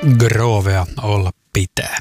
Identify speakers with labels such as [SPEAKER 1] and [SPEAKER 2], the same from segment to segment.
[SPEAKER 1] Grovea olla pitää.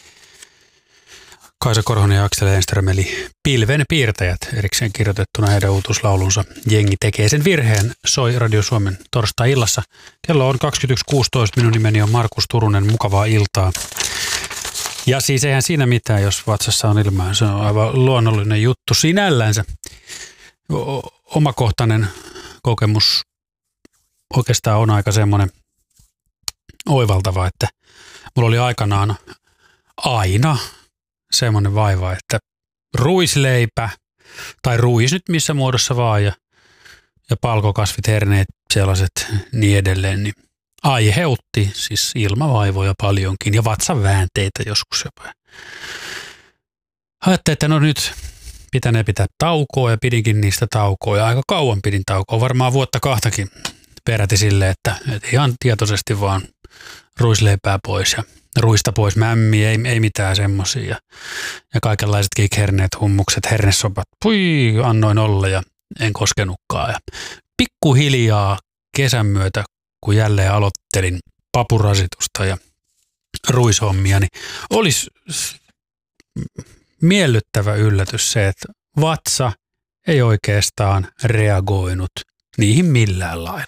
[SPEAKER 1] Kaisa Korhonen ja Aksel Enström eli Pilven piirtäjät erikseen kirjoitettuna heidän uutuuslaulunsa Jengi tekee sen virheen soi Radio Suomen torstai-illassa. Kello on 21.16, minun nimeni on Markus Turunen, mukavaa iltaa. Ja siis eihän siinä mitään, jos vatsassa on ilmaa, se on aivan luonnollinen juttu sinällänsä. Omakohtainen kokemus oikeastaan on aika semmoinen oivaltava, että mulla oli aikanaan aina semmoinen vaiva, että ruisleipä tai ruis nyt missä muodossa vaan ja palkokasvit, herneet, sellaiset niin edelleen, niin aiheutti siis ilmavaivoja paljonkin ja vatsanväänteitä joskus jopa. Ajattelin, että no nyt pitää taukoa ja pidinkin niistä taukoa ja aika kauan pidin taukoa, varmaan vuotta kahtakin peräti silleen, että ihan tietoisesti vaan ruisleipää pois ja ruista pois, mämmiä, ei mitään semmosia ja kaikenlaiset kikherneet, hummukset, hernesopat, annoin olla ja en koskenutkaan ja pikkuhiljaa kesän myötä, kun jälleen aloittelin papurasitusta ja ruishommia, niin olisi miellyttävä yllätys se, että vatsa ei oikeastaan reagoinut niihin millään lailla.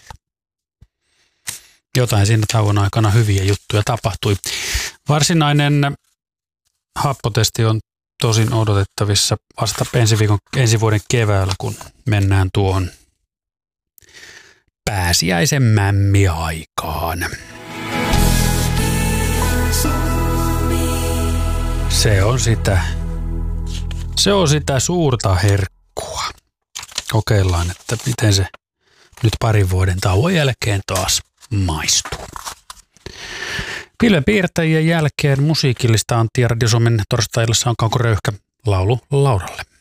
[SPEAKER 1] Jotain siinä tauon aikana hyviä juttuja tapahtui. Varsinainen happotesti on tosin odotettavissa vasta ensi vuoden keväällä, kun mennään tuohon pääsiäisen mämmiaikaan. Se on sitä suurta herkkua. Kokeillaan, että miten se nyt parin vuoden tauon jälkeen taas maistuu. Pilven piirtäjien jälkeen musiikillista Antti ja Radio Suomen torstai-illassa on Kauko Röyhkä laulu Lauralle.